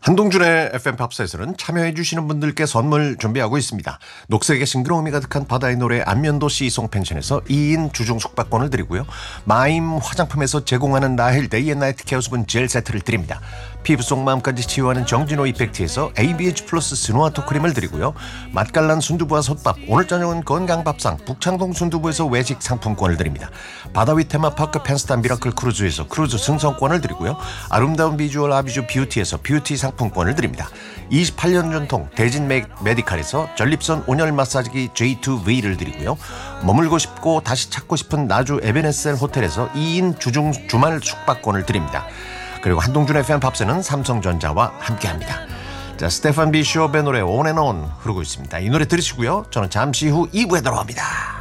한동준의 FM 팝스에서는 참여해주시는 분들께 선물 준비하고 있습니다. 녹색의 싱그러움이 가득한 바다의 노래 안면도 시송 펜션에서 2인 주중 숙박권을 드리고요. 마임 화장품에서 제공하는 나헬 데이 앤 나이트 케어 수분 젤 세트를 드립니다. 피부 속 마음까지 치유하는 정진호 이펙트에서 ABH 플러스 스노아토 크림을 드리고요. 맛깔난 순두부와 솥밥, 오늘 저녁은 건강밥상 북창동 순두부에서 외식 상품권을 드립니다. 바다위 테마파크 펜스탄 미라클 크루즈에서 크루즈 승선권을 드리고요. 아름다운 비주얼 아비주 뷰티에서 뷰티 상품권을 드립니다. 28년 전통 대진 메디칼에서 전립선 온열 마사지기 J2V를 드리고요. 머물고 싶고 다시 찾고 싶은 나주 에베네셀 호텔에서 2인 주중 주말 숙박권을 드립니다. 그리고 한동준의 팬팝스는 삼성전자와 함께합니다. 자, 스테판 비쇼의 노래 On and On 흐르고 있습니다. 이 노래 들으시고요. 저는 잠시 후 2부에 돌아옵니다.